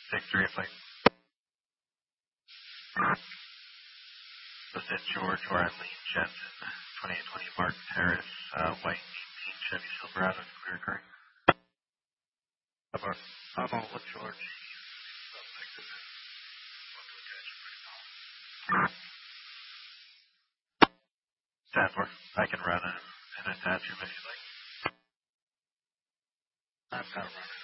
Victory flight. Was it George or Eileen Jensen, 2820 Martin Terrace, white 18 Chevy Silverado, clear current? About, with George. Stanford, I can run an attach him if you like. I've got a runner.